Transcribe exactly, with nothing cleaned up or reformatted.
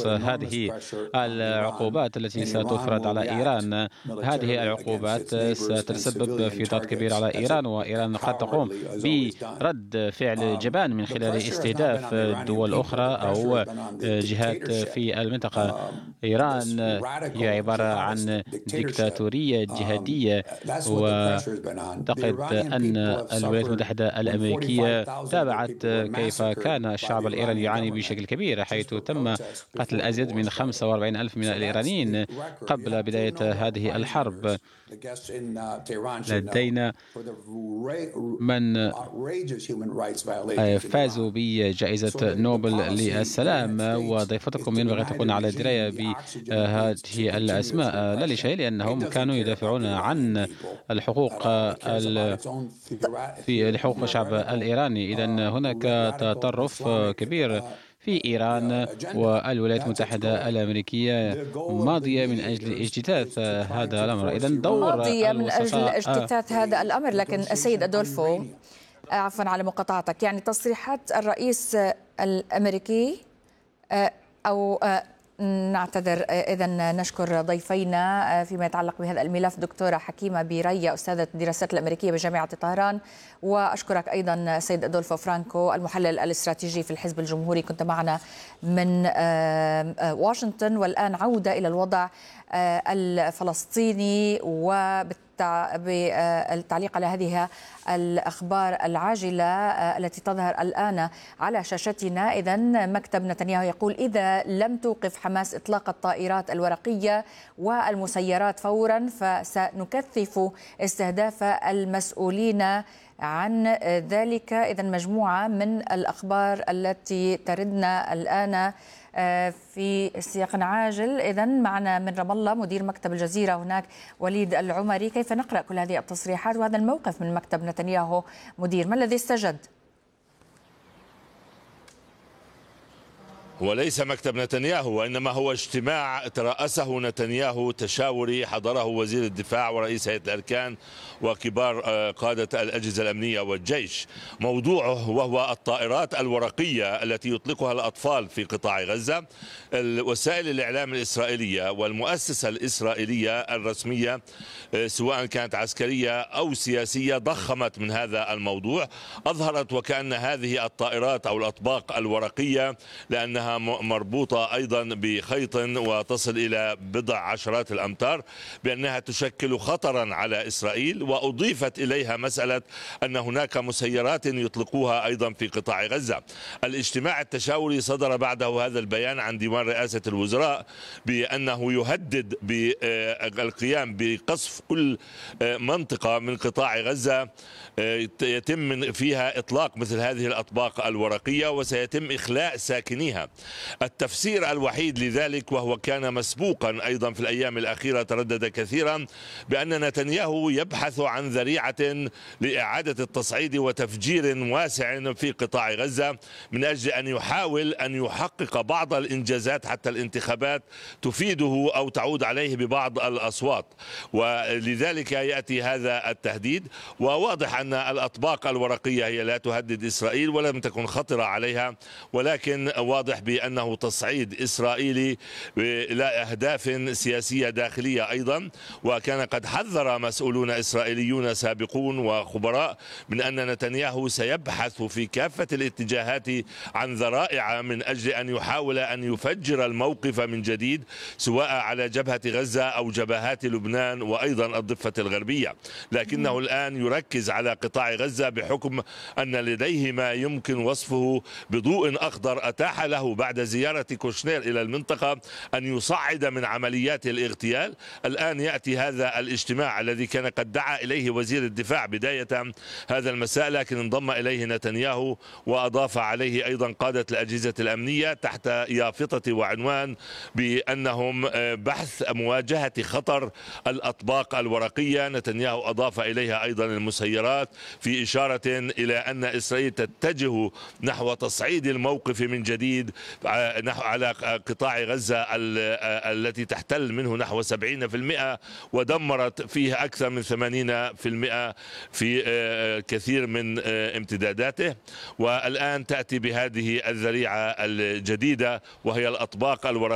بخصوص هذه العقوبات التي ستفرض على إيران. هذه العقوبات ستتسبب في ضغط كبير على إيران، وإيران قد تقوم برد فعل جبان من خلال استهداف دول أخرى أو جهات في المنطقة. إيران هي عبارة عن ديكتاتورية جهادية، وأعتقد أن الولايات المتحدة الأمريكية تابعت كيف كان الشعب الإيراني يعاني بشكل كبير، حيث تم قتل أزيد من خمسة وأربعين ألف من الإيرانيين قبل بداية هذه الحرب. لدينا من فازوا بجائزة نوبل للسلام، وضيفتكم ينبغي أن تكون على دراية بهذه الأسماء، لا لشيء لأنهم كانوا يدافعون عن الحقوق في حقوق الشعب الإيراني. إذن هناك تطرف كبير في إيران، والولايات المتحدة الأمريكية ماضية من أجل اجتثاث هذا الأمر. إذن دور ماضية من أجل اجتثاث هذا الأمر. لكن السيد أدولفو، عفوا على مقاطعتك، يعني تصريحات الرئيس الأمريكي أو نعتذر إذا نشكر ضيفينا فيما يتعلق بهذا الملف، دكتورة حكيمة بيريا أستاذة الدراسات الأمريكية بجامعة طهران، وأشكرك أيضا سيد أدولفو فرانكو المحلل الاستراتيجي في الحزب الجمهوري، كنت معنا من واشنطن. والآن عودة إلى الوضع الفلسطيني وبالتعليق على هذه الأخبار العاجلة التي تظهر الآن على شاشتنا. إذن مكتب نتنياهو يقول إذا لم توقف حماس إطلاق الطائرات الورقية والمسيرات فورا فسنكثف استهداف المسؤولين عن ذلك. إذن مجموعة من الأخبار التي تردنا الآن في سياق عاجل. إذن معنا من رام الله مدير مكتب الجزيرة هناك وليد العمري. كيف نقرأ كل هذه التصريحات وهذا الموقف من مكتب نتنياهو مدير؟ ما الذي استجد؟ هو ليس مكتب نتنياهو، وإنما هو اجتماع ترأسه نتنياهو تشاوري حضره وزير الدفاع ورئيس هيئة الأركان وكبار قادة الأجهزة الأمنية والجيش. موضوعه وهو الطائرات الورقية التي يطلقها الأطفال في قطاع غزة. وسائل الإعلام الإسرائيلية والمؤسسة الإسرائيلية الرسمية سواء كانت عسكرية أو سياسية ضخمت من هذا الموضوع، أظهرت وكأن هذه الطائرات أو الأطباق الورقية لأنها مربوطة أيضا بخيط وتصل إلى بضع عشرات الأمتار بأنها تشكل خطرا على إسرائيل، وأضيفت إليها مسألة أن هناك مسيرات يطلقوها أيضا في قطاع غزة. الاجتماع التشاوري صدر بعده هذا البيان عن ديوان رئاسة الوزراء بأنه يهدد بالقيام بقصف كل منطقة من قطاع غزة يتم فيها إطلاق مثل هذه الأطباق الورقية، وسيتم إخلاء ساكنيها. التفسير الوحيد لذلك، وهو كان مسبوقا أيضا في الأيام الأخيرة تردد كثيرا، بأن نتنياهو يبحث عن ذريعة لإعادة التصعيد وتفجير واسع في قطاع غزة من أجل أن يحاول أن يحقق بعض الإنجازات حتى الانتخابات تفيده أو تعود عليه ببعض الأصوات، ولذلك يأتي هذا التهديد. وواضح أن الأطباق الورقية هي لا تهدد إسرائيل ولم تكن خطرة عليها، ولكن واضح بأنه تصعيد إسرائيلي إلى أهداف سياسية داخلية أيضا. وكان قد حذر مسؤولون إسرائيليون سابقون وخبراء من أن نتنياهو سيبحث في كافة الاتجاهات عن ذرائع من أجل أن يحاول أن يفجر الموقف من جديد، سواء على جبهة غزة أو جبهات لبنان وأيضا الضفة الغربية. لكنه الآن يركز على قطاع غزة بحكم أن لديه ما يمكن وصفه بضوء أخضر أتاح له بعد زيارة كوشنير إلى المنطقة أن يصعد من عمليات الاغتيال. الآن يأتي هذا الاجتماع الذي كان قد دعا إليه وزير الدفاع بداية هذا المساء، لكن انضم إليه نتنياهو وأضاف عليه أيضا قادة الأجهزة الأمنية تحت يافطة وعنوان بأنهم بحث مواجهة خطر الأطباق الورقية. نتنياهو أضاف إليها أيضا المسيرات في إشارة إلى أن إسرائيل تتجه نحو تصعيد الموقف من جديد نحو على قطاع غزة التي تحتل منه نحو سبعين بالمئة ودمرت فيه أكثر من ثمانين بالمئة في كثير من امتداداته. والآن تأتي بهذه الذريعة الجديدة وهي الأطباق الورقية